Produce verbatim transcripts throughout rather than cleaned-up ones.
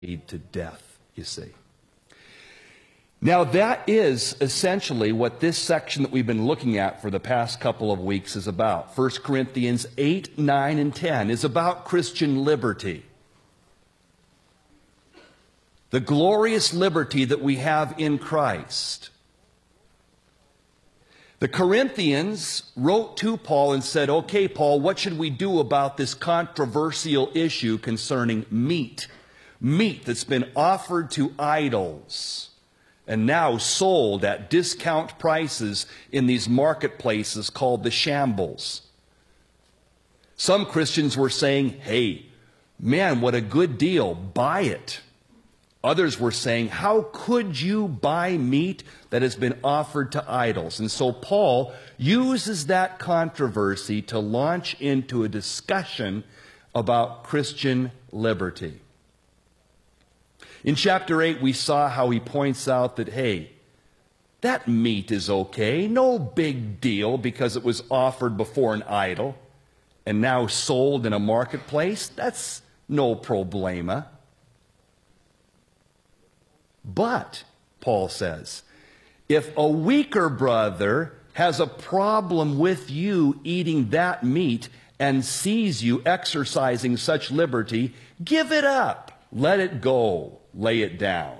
to death, you see. Now that is essentially what this section that we've been looking at for the past couple of weeks is about. First Corinthians eight, nine, and ten is about Christian liberty. The glorious liberty that we have in Christ. The Corinthians wrote to Paul and said, okay, Paul, what should we do about this controversial issue concerning meat? Meat that's been offered to idols and now sold at discount prices in these marketplaces called the shambles. Some Christians were saying, hey, man, what a good deal, buy it. Others were saying, how could you buy meat that has been offered to idols? And so Paul uses that controversy to launch into a discussion about Christian liberty. In chapter eight, we saw how he points out that, hey, that meat is okay, no big deal because it was offered before an idol and now sold in a marketplace. That's no problema. But, Paul says, if a weaker brother has a problem with you eating that meat and sees you exercising such liberty, give it up, let it go. Lay it down.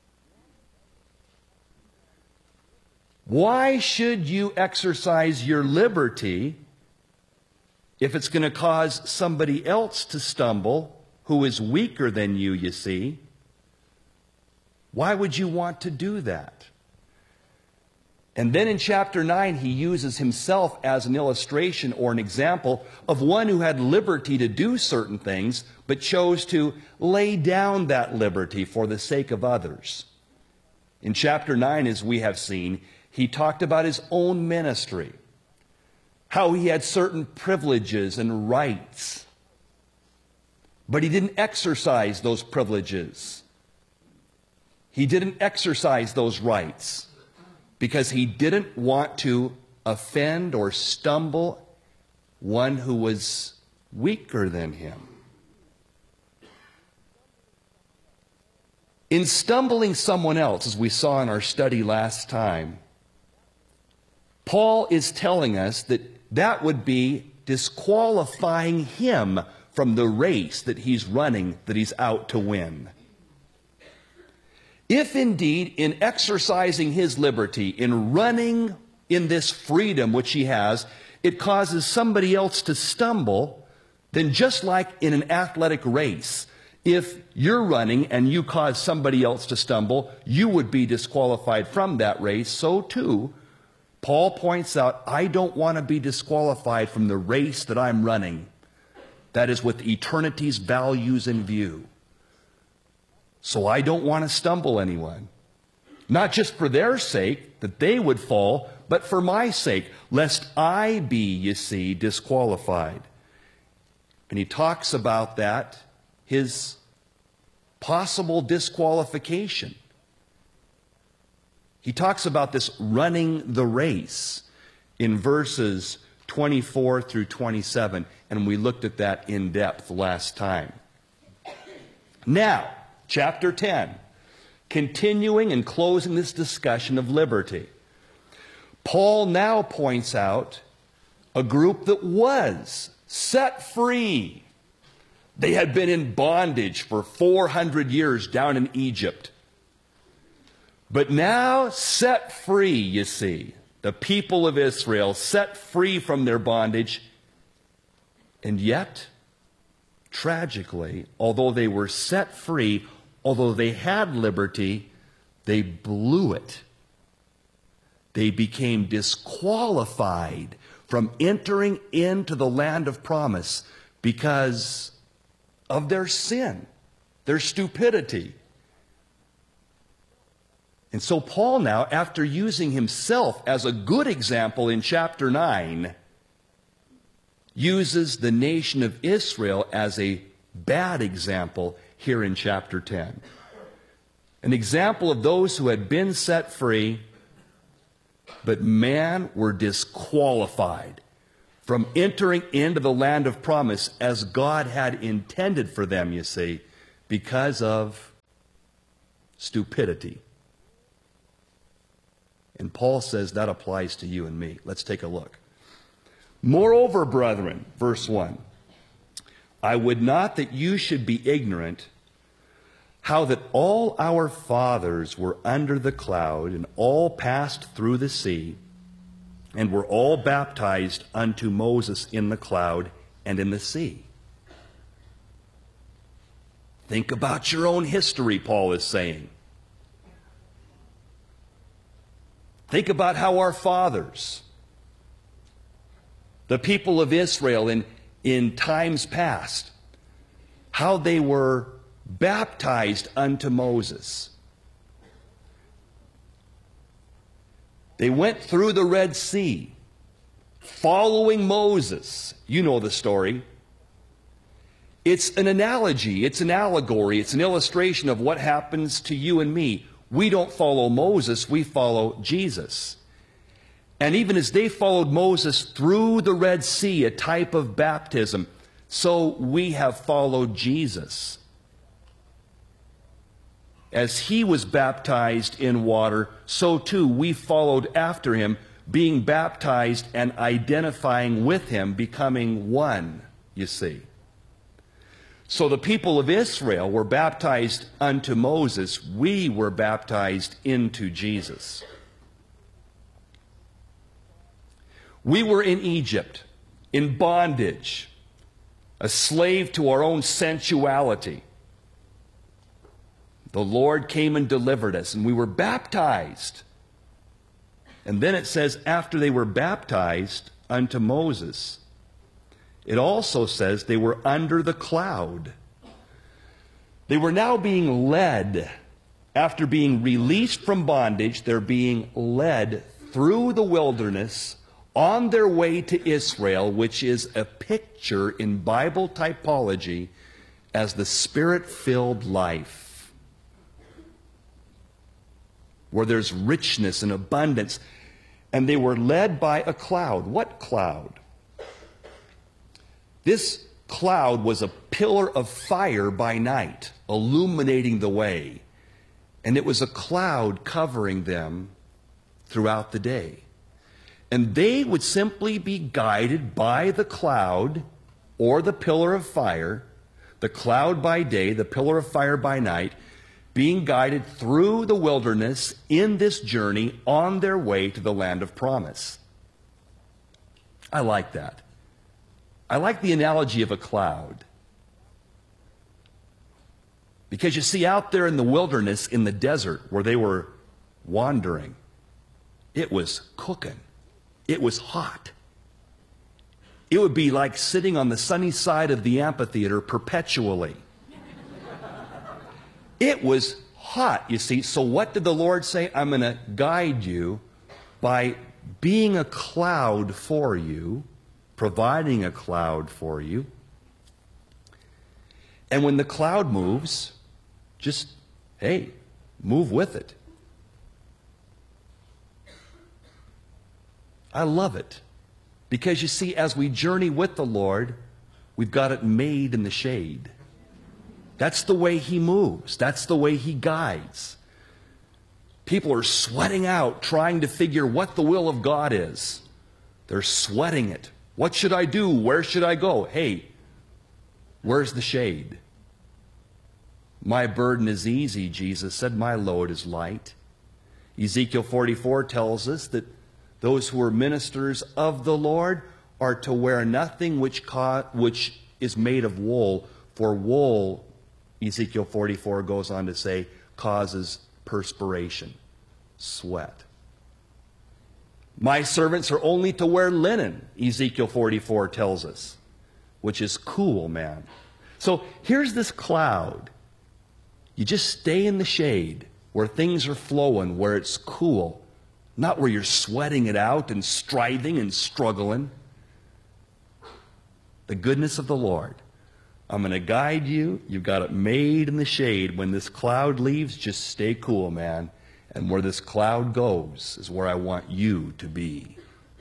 Why should you exercise your liberty if it's going to cause somebody else to stumble who is weaker than you, you see? Why would you want to do that? And then in chapter nine, he uses himself as an illustration or an example of one who had liberty to do certain things, but chose to lay down that liberty for the sake of others. In chapter nine, as we have seen, he talked about his own ministry, how he had certain privileges and rights, but he didn't exercise those privileges. He didn't exercise those rights because he didn't want to offend or stumble one who was weaker than him. In stumbling someone else, as we saw in our study last time, Paul is telling us that that would be disqualifying him from the race that he's running, that he's out to win. If indeed, in exercising his liberty, in running in this freedom which he has, it causes somebody else to stumble, then just like in an athletic race, if you're running and you cause somebody else to stumble, you would be disqualified from that race. So too, Paul points out, I don't want to be disqualified from the race that I'm running. That is with eternity's values in view. So I don't want to stumble anyone. Not just for their sake, that they would fall, but for my sake, lest I be, you see, disqualified. And he talks about that, his possible disqualification. He talks about this running the race in verses twenty-four through twenty-seven, and we looked at that in depth last time. Now, chapter ten, continuing and closing this discussion of liberty. Paul now points out a group that was set free. They had been in bondage for four hundred years down in Egypt. But now set free, you see, the people of Israel set free from their bondage. And yet, tragically, although they were set free, although they had liberty, they blew it. They became disqualified from entering into the land of promise because of their sin, their stupidity. And so Paul now, after using himself as a good example in chapter nine, uses the nation of Israel as a bad example here in chapter ten. An example of those who had been set free, but man, were disqualified from entering into the land of promise as God had intended for them, you see, because of stupidity. And Paul says that applies to you and me. Let's take a look. Moreover, brethren, verse one, I would not that you should be ignorant how that all our fathers were under the cloud, and all passed through the sea, and were all baptized unto Moses in the cloud and in the sea. Think about your own history, Paul is saying. Think about how our fathers, the people of Israel in, in times past, how they were baptized unto Moses. They went through the Red Sea, following Moses. You know the story. It's an analogy, it's an allegory, it's an illustration of what happens to you and me. We don't follow Moses, we follow Jesus. And even as they followed Moses through the Red Sea, a type of baptism, so we have followed Jesus. As he was baptized in water, so too we followed after him, being baptized and identifying with him, becoming one, you see. So the people of Israel were baptized unto Moses. We were baptized into Jesus. We were in Egypt, in bondage, a slave to our own sensuality. The Lord came and delivered us, and we were baptized. And then it says, after they were baptized unto Moses, it also says they were under the cloud. They were now being led. After being released from bondage, they're being led through the wilderness on their way to Israel, which is a picture in Bible typology as the Spirit-filled life, where there's richness and abundance. And they were led by a cloud. What cloud? This cloud was a pillar of fire by night, illuminating the way. And it was a cloud covering them throughout the day. And they would simply be guided by the cloud or the pillar of fire, the cloud by day, the pillar of fire by night, being guided through the wilderness in this journey on their way to the land of promise. I like that. I like the analogy of a cloud. Because you see, out there in the wilderness, in the desert, where they were wandering, it was cooking. It was hot. It would be like sitting on the sunny side of the amphitheater perpetually. It was hot, you see. So what did the Lord say? I'm going to guide you by being a cloud for you, providing a cloud for you. And when the cloud moves, just, hey, move with it. I love it. Because you see, as we journey with the Lord, we've got it made in the shade. That's the way he moves. That's the way he guides. People are sweating out, trying to figure what the will of God is. They're sweating it. What should I do? Where should I go? Hey, where's the shade? My burden is easy, Jesus said. My load is light. Ezekiel forty-four tells us that those who are ministers of the Lord are to wear nothing which, ca- which is made of wool, for wool, Ezekiel forty-four goes on to say, causes perspiration, sweat. My servants are only to wear linen, Ezekiel forty-four tells us, which is cool, man. So here's this cloud. You just stay in the shade where things are flowing, where it's cool, not where you're sweating it out and striving and struggling. The goodness of the Lord. I'm going to guide you. You've got it made in the shade. When this cloud leaves, just stay cool, man. And where this cloud goes is where I want you to be.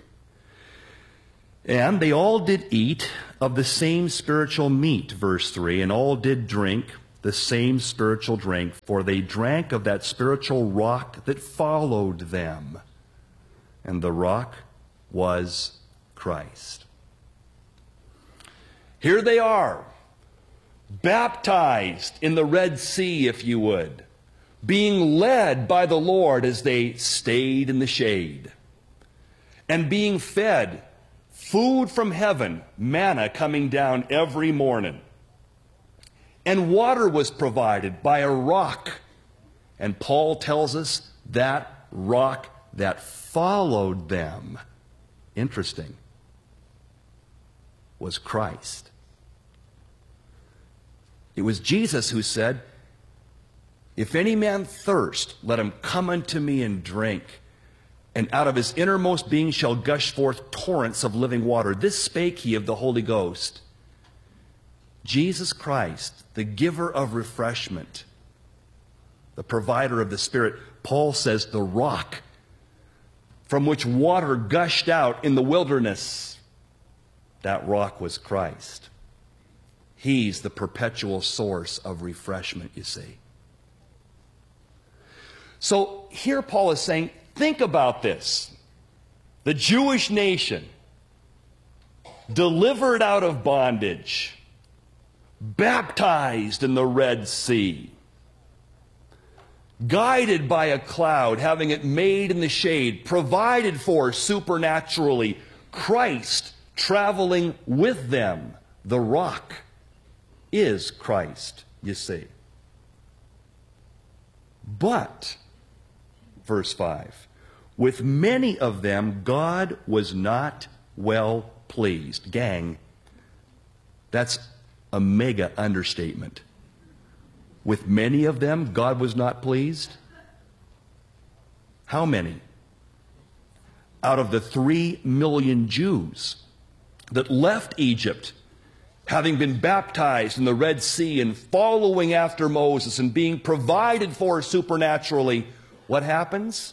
And they all did eat of the same spiritual meat, verse three, and all did drink the same spiritual drink, for they drank of that spiritual rock that followed them. And the rock was Christ. Here they are, baptized in the Red Sea, if you would, being led by the Lord as they stayed in the shade, and being fed food from heaven, manna coming down every morning. And water was provided by a rock. And Paul tells us that rock that followed them, interesting, was Christ. It was Jesus who said, "If any man thirst, let him come unto me and drink. And out of his innermost being shall gush forth torrents of living water." This spake he of the Holy Ghost. Jesus Christ, the giver of refreshment, the provider of the Spirit. Paul says the rock from which water gushed out in the wilderness, that rock was Christ. He's the perpetual source of refreshment, you see. So here Paul is saying, think about this. The Jewish nation, delivered out of bondage, baptized in the Red Sea, guided by a cloud, having it made in the shade, provided for supernaturally, Christ traveling with them. The rock is Christ, you see. But, verse five, with many of them God was not well pleased. Gang, that's a mega understatement. With many of them, God was not pleased. How many? Out of the three million Jews that left Egypt, having been baptized in the Red Sea and following after Moses and being provided for supernaturally, what happens?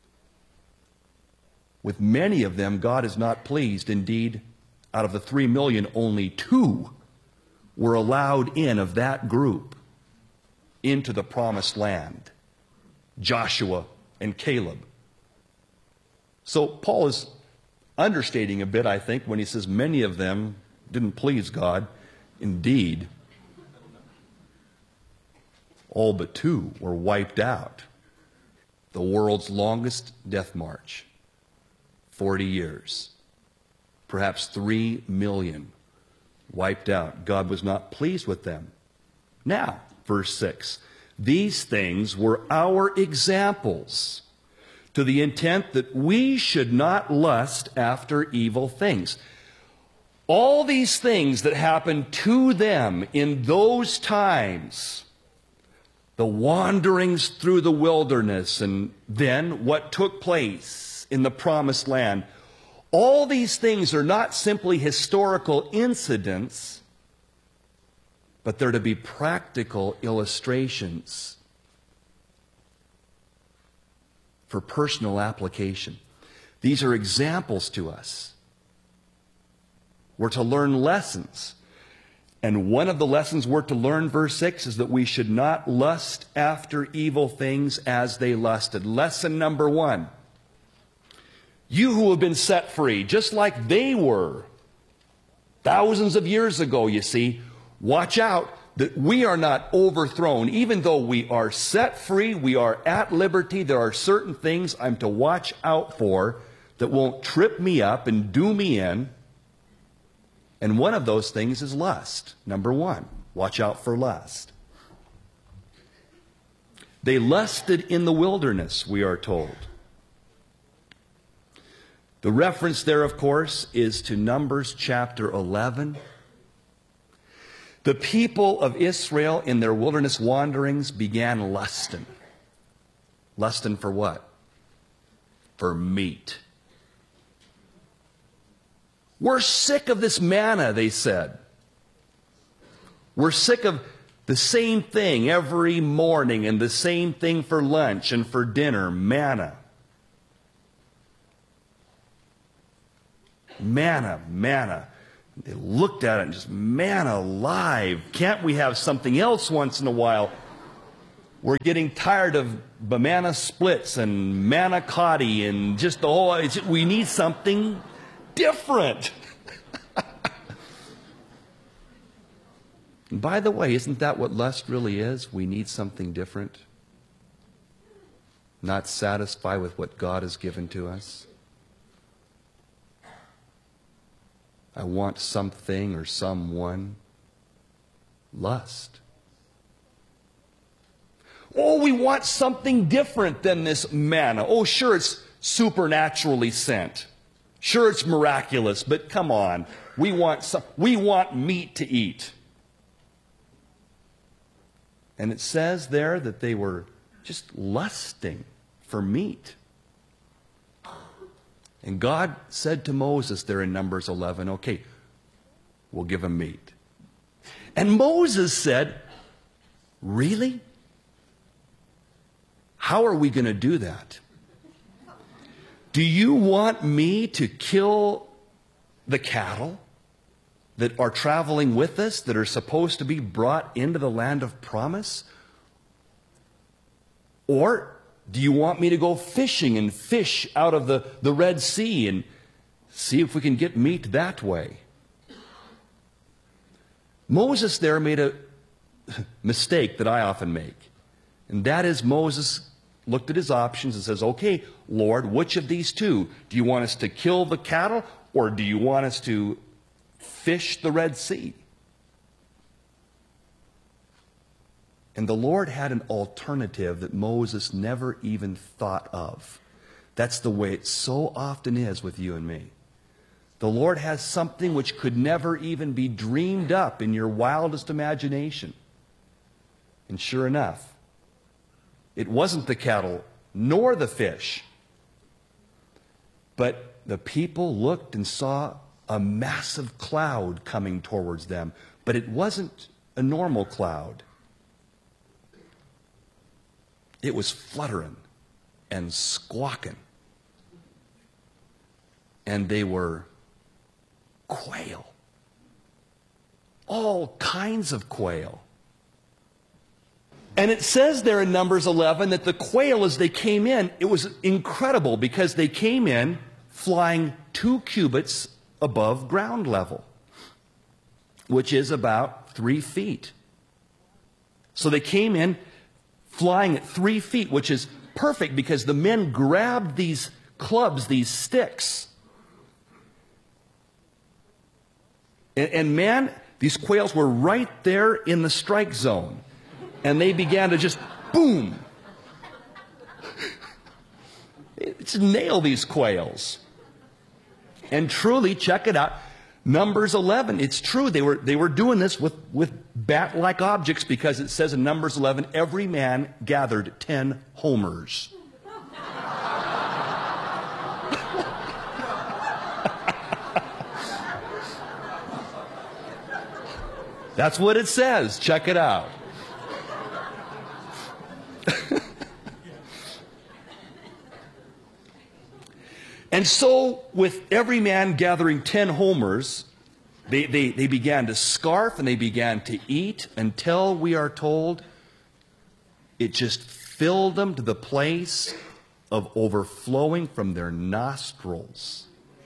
With many of them, God is not pleased. Indeed, out of the three million, only two were allowed in of that group into the promised land, Joshua and Caleb. So Paul is understating a bit, I think, when he says many of them didn't please God. Indeed, all but two were wiped out. The world's longest death march, forty years, perhaps three million wiped out. God was not pleased with them. Now, verse six, these things were our examples, to the intent that we should not lust after evil things. All these things that happened to them in those times, the wanderings through the wilderness, and then what took place in the promised land, all these things are not simply historical incidents, but they're to be practical illustrations for personal application. These are examples to us. We're to learn lessons. And one of the lessons we're to learn, verse six, is that we should not lust after evil things as they lusted. Lesson number one. You who have been set free, just like they were thousands of years ago, you see, watch out that we are not overthrown. Even though we are set free, we are at liberty, there are certain things I'm to watch out for that won't trip me up and do me in. And one of those things is lust. Number one, watch out for lust. They lusted in the wilderness, we are told. The reference there, of course, is to Numbers chapter eleven. The people of Israel in their wilderness wanderings began lusting. Lusting for what? For meat. We're sick of this manna, they said. We're sick of the same thing every morning and the same thing for lunch and for dinner, manna. Manna, manna. They looked at it and just, man alive, can't we have something else once in a while? We're getting tired of banana splits and manicotti and just the whole, it's, we need something different. And by the way, isn't that what lust really is? We need something different. Not satisfied with what God has given to us. I want something or someone. Lust. Oh, we want something different than this manna. Oh, sure, it's supernaturally sent. Sure, it's miraculous, but come on. We want some, we want meat to eat. And it says there that they were just lusting for meat. And God said to Moses there in Numbers eleven, okay, we'll give them meat. And Moses said, really? How are we going to do that? Do you want me to kill the cattle that are traveling with us, that are supposed to be brought into the land of promise? Or do you want me to go fishing and fish out of the, the Red Sea and see if we can get meat that way? Moses there made a mistake that I often make. And that is, Moses looked at his options and says, okay, Lord, which of these two? Do you want us to kill the cattle, or do you want us to fish the Red Sea? And the Lord had an alternative that Moses never even thought of. That's the way it so often is with you and me. The Lord has something which could never even be dreamed up in your wildest imagination. And sure enough, it wasn't the cattle nor the fish. But the people looked and saw a massive cloud coming towards them. But it wasn't a normal cloud. It was fluttering and squawking. And they were quail. All kinds of quail. And it says there in Numbers eleven that the quail, as they came in, it was incredible because they came in flying two cubits above ground level, which is about three feet. So they came in flying at three feet, which is perfect because the men grabbed these clubs, these sticks. And, and man, these quails were right there in the strike zone. And they began to just, boom. Just nail these quails. And truly, check it out, Numbers eleven, it's true, they were, they were doing this with, with bat-like objects because it says in Numbers eleven, every man gathered ten homers. That's what it says, check it out. And so, with every man gathering ten homers, they, they, they began to scarf and they began to eat until, we are told, it just filled them to the place of overflowing from their nostrils.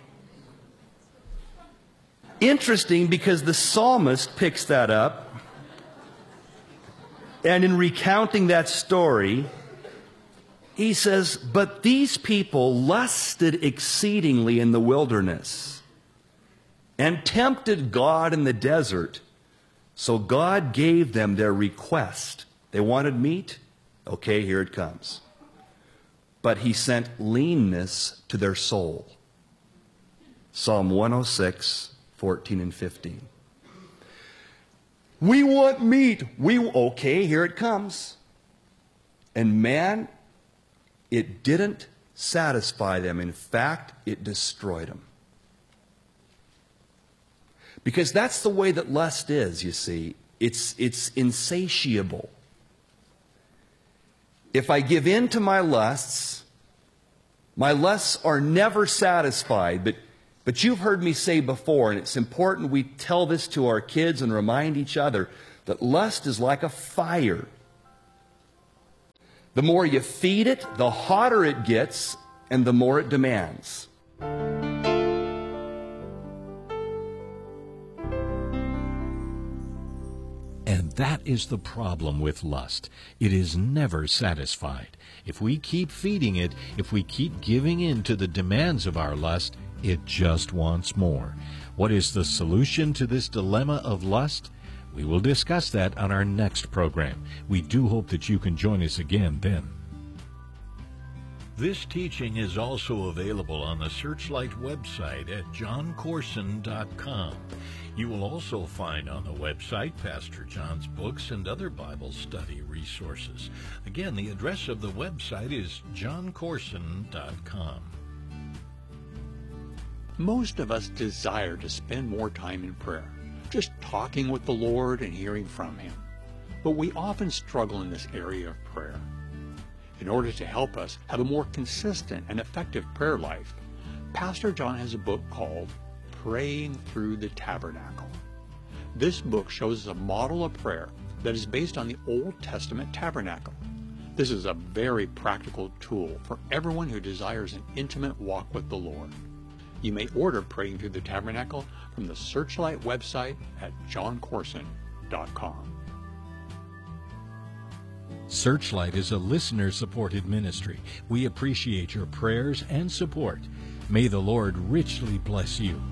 Interesting, because the psalmist picks that up, and in recounting that story, he says, but these people lusted exceedingly in the wilderness and tempted God in the desert. So God gave them their request. They wanted meat? Okay, here it comes. But he sent leanness to their soul. Psalm one oh six, fourteen and fifteen. We want meat. We, okay, here it comes. And man, it didn't satisfy them. In fact, it destroyed them. Because that's the way that lust is, you see. It's, it's insatiable. If I give in to my lusts, my lusts are never satisfied. But But you've heard me say before, and it's important we tell this to our kids and remind each other, that lust is like a fire. The more you feed it, the hotter it gets, and the more it demands. And that is the problem with lust. It is never satisfied. If we keep feeding it, if we keep giving in to the demands of our lust, it just wants more. What is the solution to this dilemma of lust? We will discuss that on our next program. We do hope that you can join us again then. This teaching is also available on the Searchlight website at john corson dot com. You will also find on the website Pastor John's books and other Bible study resources. Again, the address of the website is john corson dot com. Most of us desire to spend more time in prayer, just talking with the Lord and hearing from Him. But we often struggle in this area of prayer. In order to help us have a more consistent and effective prayer life, Pastor John has a book called Praying Through the Tabernacle. This book shows us a model of prayer that is based on the Old Testament tabernacle. This is a very practical tool for everyone who desires an intimate walk with the Lord. You may order Praying Through the Tabernacle from the Searchlight website at john corson dot com. Searchlight is a listener-supported ministry. We appreciate your prayers and support. May the Lord richly bless you.